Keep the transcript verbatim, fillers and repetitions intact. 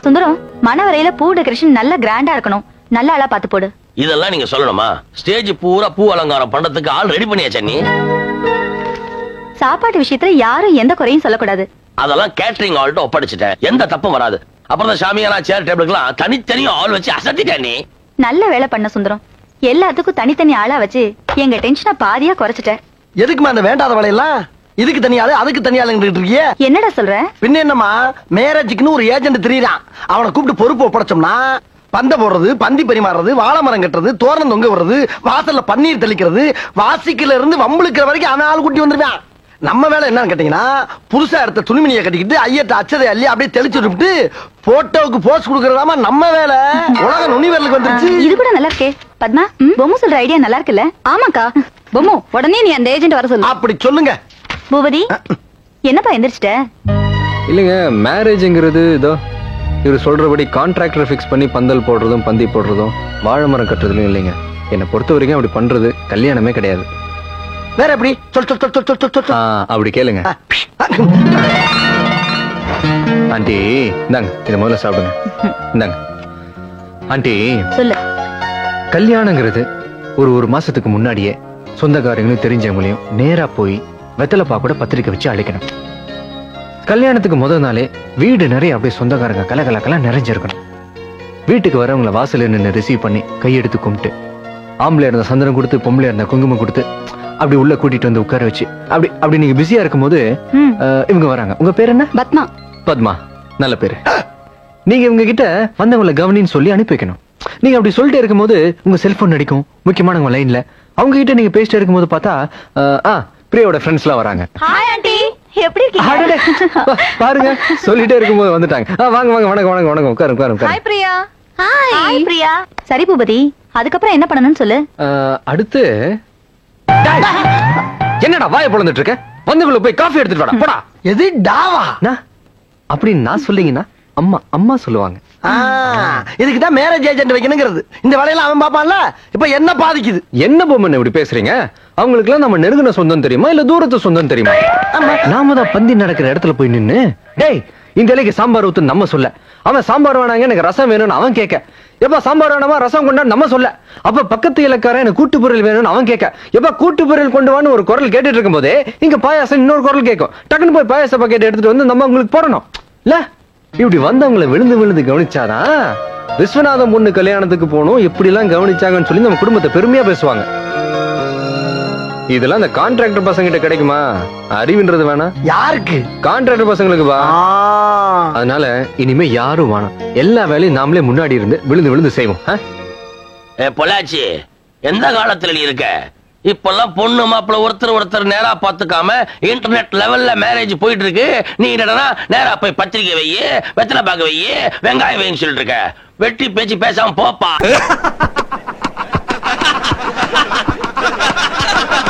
சுந்தரம், மணவரையில பூ டெக்கரேஷன் நல்ல கிராண்டா இருக்கணும். நல்ல ஆளா பாத்து போடு. இதெல்லாம் நீங்க சொல்லணுமா? ஸ்டேஜ் பூரா பூ அலங்காரம் பண்றதுக்கு ஆள் ரெடி பண்ணியாச்சா நீ? சாப்பாட்டு விஷயத்துல யாரும் எந்த குறையும் சொல்லக்கூடாது. அதெல்லாம் கேட்டரிங் ஆள்கிட்ட ஒப்படைச்சிட்டேன். எந்த தப்பும் வராது. அப்புறம் தான் சாமியானா சேர் டேபிளுக்குலாம் தனித்தனியா ஆள் வச்சு அசத்திட்டேன் நீ. நல்ல வேலை பண்ண சுந்தரம். எல்லாத்துக்கும் தனித்தனி ஆளா வச்சு எங்க டென்ஷனை பாதியா குறைச்சிட்ட. எதுக்குமா அந்த வேண்டாத வேலையெல்லாம்? இதுக்கு தனியாளு அதுக்கு தனியாளுங்கிட்டு இருக்கியே. என்னடா சொல்ற? பின்ன என்னமா, மேரேஜுக்குன்னு ஒரு ஏஜென்ட் தெரியுறான். அவனை கூப்பிட்டு பொறுப்பு ஒப்படைச்சோம்னா பந்த போடுறது, பந்தி பரிமாறுறது, வாழை மரம் கட்டுறது, தோரணம் தொங்க விடுறது, வாசல்ல பன்னீர் தெளிக்கிறது, வாசிக்கல இருந்து வம்புழுக்கிற வரைக்கும் அவன் ஆள் கூட்டி வந்துருவான். நம்ம வேலை என்னன்னு கேட்டீங்கன்னா, புதுசா எடுத்த துணிமணியை கட்டிக்கிட்டு ஐயத்த அச்சதை அள்ளி அப்படியே தெளிச்சு விட்டு போட்டோவுக்கு போஸ் கொடுக்கறதாமா நம்ம வேலை. உலக நுனிவரலுக்கு வந்துருச்சு. இது கூட நல்லா இருக்கே. பத்மா, பொம்மு சொல்ற ஐடியா நல்லா இருக்குல்ல? ஆமாக்கா. பொம்மு, உடனே நீ அந்த ஏஜென்ட் வர சொல்லு. அப்படி சொல்லுங்க. பூபதி, என்னப்பா எந்திரிச்சிட்ட? இல்லைங்க, மேரேஜ்ங்கிறது இதோ இவர் சொல்றபடி கான்ட்ராக்டர் ஃபிக்ஸ் பண்ணி பந்தல் போடுறதும் பந்தி போடுறதும் வாழை மரம் கட்டுறதுலயும் இல்லைங்க. என்னை பொறுத்த வரைக்கும் அப்படி பண்றது கல்யாணமே கிடையாது. வேற எப்படி? சொல் சொல் சொல் சொல் சொல் சொல். அப்படி கேளுங்க. ஆண்டி, இந்தாங்க இதை முதல்ல சாப்பிடுங்க. இந்தாங்க ஆண்டி. சொல்லு. கல்யாணங்கிறது ஒரு ஒரு மாசத்துக்கு முன்னாடியே சொந்தக்காரங்களும் தெரிஞ்சவங்களையும் நேரா போய் வெத்தலைப்பா கூட பத்திரிக்கை வச்சு அழைக்கணும். கல்யாணத்துக்கு முதல் நாளே வீடு நிறைய அப்படியே சொந்தக்காரங்க கலகலக்கெல்லாம் நிறைஞ்சிருக்கணும். வீட்டுக்கு வரவங்களை வாசல் நின்று ரிசீவ் பண்ணி கையெடுத்து கும்பிட்டு, ஆம்பளை இருந்த சந்தனம் கொடுத்து பொம்பளை இருந்த குங்குமம் கொடுத்து அப்படி உள்ள கூட்டிட்டு வந்து உட்கார வச்சு அப்படி அப்படி நீங்க பிஸியா இருக்கும் போது இவங்க வராங்க. உங்க பேர் என்ன? பத்மா. பத்மா, நல்ல பேரு. நீங்க இவங்க கிட்ட வந்தவங்களை கவனின்னு சொல்லி அனுப்பி வைக்கணும். நீங்க அப்படி சொல்லிட்டே இருக்கும் போது உங்க செல்போன் அடிக்கும். முக்கியமானவங்க லைன்ல அவங்க கிட்ட நீங்க பேசிட்டு இருக்கும் போது பார்த்தா பிரியாவோட ஃப்ரெண்ட்ஸ் எல்லாம் வராங்க. ஹாய் ஆண்டி, எப்படி இருக்கீங்க? பாருங்க, சொல்லிட்டே இருக்கும்போது வந்துட்டாங்க. வாங்க வாங்க, வணக்கம் வணக்கம் வணக்கம், உட்காரு உட்காரு உட்காரு. Hi Priya. Hi. Hi Priya. சரி பூபதி, அதுக்கப்புறம் என்ன பண்ணணும்னு சொல்லு. அடுத்து என்னடா வாயை பொளந்துட்டு இருக்க? வந்தவங்கள போய் காஃபி எடுத்துட்டு வாடா போடா. எது டாவா? அப்படின்னு நான் சொல்லிங்கன்னா அம்மா அம்மா சொல்லுவாங்க. இதுக்குதான் மேரேஜ் ஏஜென்ட் வைக்கணுங்கிறது. இந்த வேலையெல்லாம் அவன் பாப்பான்ல, இப்ப என்ன பாதிக்குது? என்ன பொம்மன் இப்படி பேசுறீங்க? அவங்களுக்கு எல்லாம் நம்ம நெருங்கின சொந்தம் தெரியுமா இல்ல தூரத்து சொந்தம் தெரியுமா? நாம தான் பந்தி நடக்கிற இடத்துல போய் நின்னு, டேய் இந்த இலைக்கு சாம்பார் ஊத்து நம்ம சொல்ல, அவன் சாம்பார் வேணாங்க எனக்கு ரசம் வேணும்னு அவன் கேட்க, எப்ப சாம்பார் வேணாமா ரசம் கொண்டான்னு நம்ம சொல்ல, அப்ப பக்கத்து இலக்காரன் எனக்கு கூட்டு பொரியல் வேணும்னு அவன் கேட்க, எப்ப கூட்டு பொரியல் கொண்டு வான்னு ஒரு குரல் கேட்டுட்டு இருக்கும் போதே இங்க பாயாசம் இன்னொரு குரல் கேட்கும். டக்குன்னு போய் பாயாச பாக்கெட் எடுத்துட்டு வந்து நம்ம உங்களுக்கு போடணும் இல்ல? இப்படி வந்தவங்களை விழுந்து விழுந்து கவனிச்சாதான் விஸ்வநாதம் பொண்ணு கல்யாணத்துக்கு போகணும் எப்படி எல்லாம் கவனிச்சாங்கன்னு சொல்லி நம்ம குடும்பத்தை பெருமையா பேசுவாங்க. இதெல்லாம் இந்த கான்ட்ராக்டர் பசங்க கிட்ட கிடைக்குமா? அறிவுன்றது வேணா யாருக்கு? கான்ட்ராக்டர் பசங்களுக்கு வா. அதனால இனிமே யாரும் வேணாம், எல்லா வேலையும் நாமளே முன்னாடி இருந்து விழுந்து விழுந்து செய்வோம். பொள்ளாச்சி, எந்த காலத்துல நீ இருக்க? இப்பெல்லாம் பொண்ணு மாப்பிள்ள ஒருத்தர் ஒருத்தர் நேரா பாத்துக்காம இன்டர்நெட் லெவல்ல மேரேஜ் போயிட்டு இருக்கு. நீ என்னடா நேரா போய் பத்திரிக்கை வையி, வெத்தலை பாக்க வையி, வெங்காயம் வைன்னு சொல்லிட்டு இருக்க. வெட்டி பேச்சு பேசாம போப்பா.